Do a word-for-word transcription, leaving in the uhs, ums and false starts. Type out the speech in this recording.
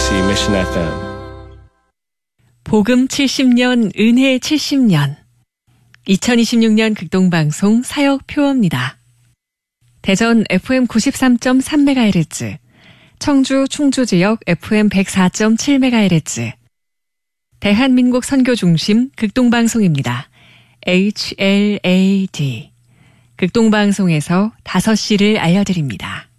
케이비에스 Mission 에프엠. 복음 칠십 년, 은혜 칠십 년. 이천이십육 년 극동방송 사역표어입니다. 대전 에프엠 구십삼 점 삼 메가헤르츠, 청주 충주지역 에프엠 백사 점 칠 메가헤르츠, 대한민국 선교중심 극동방송입니다. 에이치엘에이디. 극동방송에서 다섯 시를 알려드립니다.